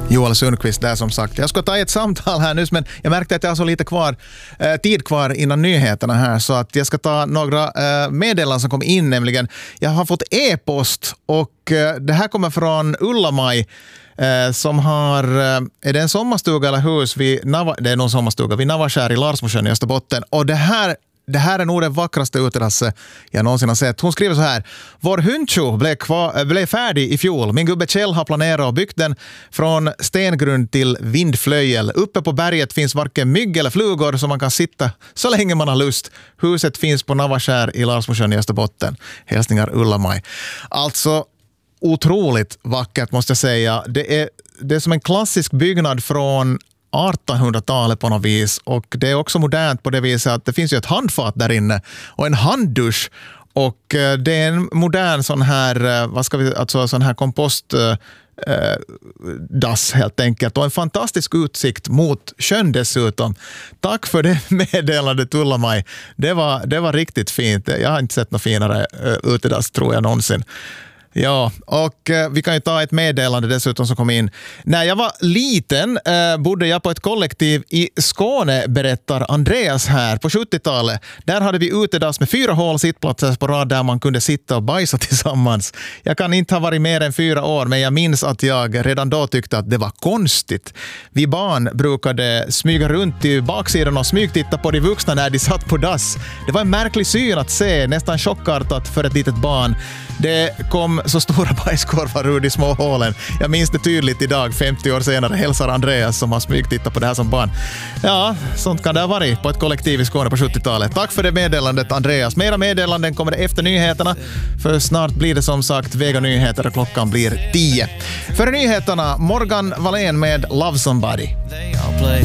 Joel Sundqvist där som sagt. Jag ska ta ett samtal här nu, men jag märkte att jag har så lite tid kvar innan nyheterna här, så att jag ska ta några meddelanden som kom in, nämligen. Jag har fått e-post och det här kommer från Ulla-Maj som har, är det en sommarstuga eller hus det är någon sommarstuga vid Navaskär i Larsmosjön i Österbotten, och det här är nog det vackraste uterrasse jag någonsin har sett. Hon skriver så här: vår hundshow blev färdig i fjol. Min gubbe Kjell har planerat och byggt den från stengrund till vindflöjel. Uppe på berget finns varken mygg eller flugor, så man kan sitta så länge man har lust. Huset finns på Navaskär i Larsmosjön i Österbotten. Hälsningar Ulla-Maj. Alltså otroligt vackert måste jag säga. Det är som en klassisk byggnad från 1800-talet på något vis, och det är också modernt på det viset att det finns ju ett handfat där inne och en handdusch, och det är en modern sån här sån här kompostdass helt enkelt, och en fantastisk utsikt mot sjön dessutom. Tack för det meddelandet Ulla-Maj. Det var riktigt fint. Jag har inte sett något finare utedass tror jag någonsin. Ja, och vi kan ju ta ett meddelande dessutom som kom in. När jag var liten bodde jag på ett kollektiv i Skåne, berättar Andreas här, på 70-talet. Där hade vi utedass med 4 hål sittplatser på rad där man kunde sitta och bajsa tillsammans. Jag kan inte ha varit mer än 4 år, men jag minns att jag redan då tyckte att det var konstigt. Vi barn brukade smyga runt i baksidan och smygtitta på de vuxna när de satt på dass. Det var en märklig syn att se, nästan chockartat för ett litet barn. Det kom så stora bajskorvar ur de små hålen. Jag minns det tydligt idag, 50 år senare, hälsar Andreas som har smygtittat på det här som barn. Ja, sånt kan det ha varit på ett kollektiv i Skåne på 70-talet. Tack för det meddelandet Andreas. Mera meddelanden kommer det efter nyheterna, för snart blir det som sagt Vega nyheter och klockan blir 10. För nyheterna, Morgan Wallén med Love Somebody.